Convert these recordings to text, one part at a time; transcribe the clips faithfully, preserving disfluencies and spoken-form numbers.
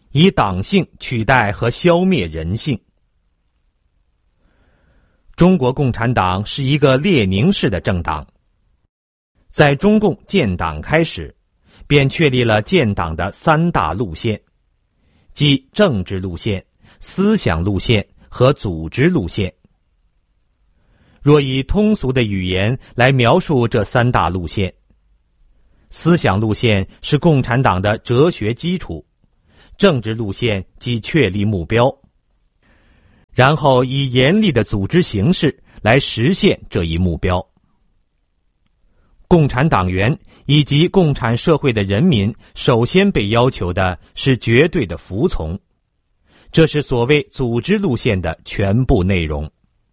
以党性取代和消灭人性。中国共产党是一个列宁式的政党，在中共建党开始，便确立了建党的三大路线，即政治路线、思想路线和组织路线。若以通俗的语言来描述这三大路线，思想路线是共产党的哲学基础，政治路线即确立目标，然后以严厉的组织形式来实现这一目标。共产党员以及共产社会的人民首先被要求的是绝对的服从，这是所谓组织路线的全部内容。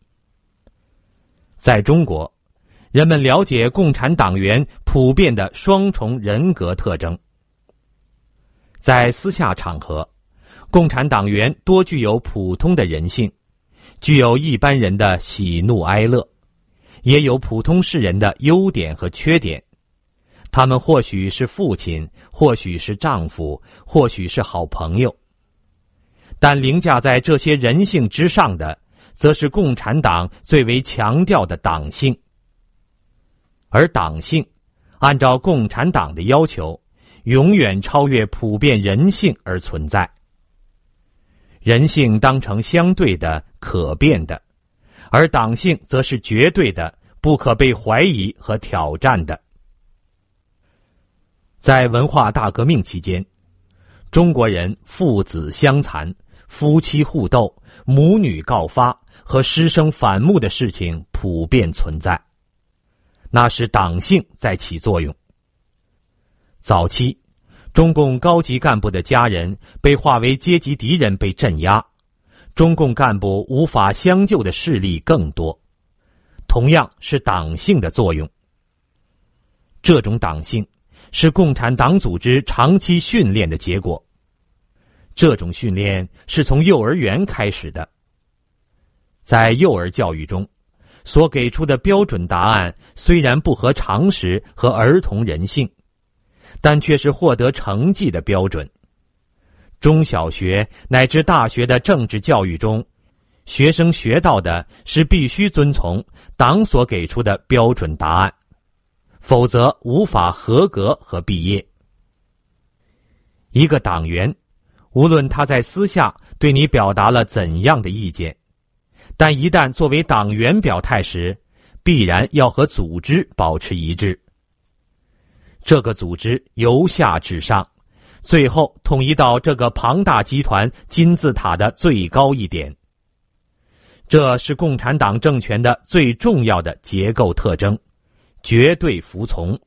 在中国，人们了解共产党员普遍的双重人格特征。在私下场合，共产党员多具有普通的人性，具有一般人的喜怒哀乐，也有普通世人的优点和缺点。他们或许是父亲，或许是丈夫，或许是好朋友。但凌驾在这些人性之上的，则是共产党最为强调的党性。而党性，按照共产党的要求，永远超越普遍人性而存在。人性当成相对的、可变的，而党性则是绝对的、不可被怀疑和挑战的。在文化大革命期间，中国人父子相残、夫妻互斗、母女告发和师生反目的事情普遍存在，那是党性在起作用。早期，中共高级干部的家人被划为阶级敌人被镇压，中共干部无法相救的事例更多，同样是党性的作用。这种党性是共产党组织长期训练的结果，这种训练是从幼儿园开始的。在幼儿教育中，所给出的标准答案虽然不合常识和儿童人性，但却是获得成绩的标准。中小学乃至大学的政治教育中，学生学到的是必须遵从党所给出的标准答案，否则无法合格和毕业。一个党员，无论他在私下对你表达了怎样的意见，但一旦作为党员表态时，必然要和组织保持一致。这个组织由下至上，最后统一到这个庞大集团金字塔的最高一点。这是共产党政权的最重要的结构特征，绝对服从。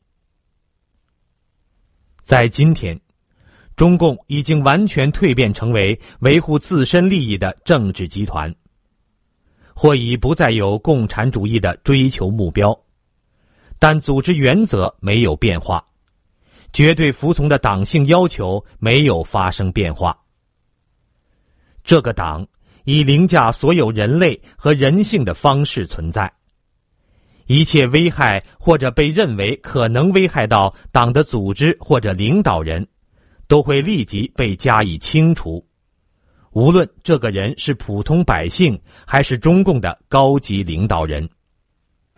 在今天，中共已经完全蜕变成为维护自身利益的政治集团，或已不再有共产主义的追求目标，但组织原则没有变化，绝对服从的党性要求没有发生变化。这个党以凌驾所有人类和人性的方式存在，一切危害或者被认为可能危害到党的组织或者领导人，都会立即被加以清除，无论这个人是普通百姓还是中共的高级领导人。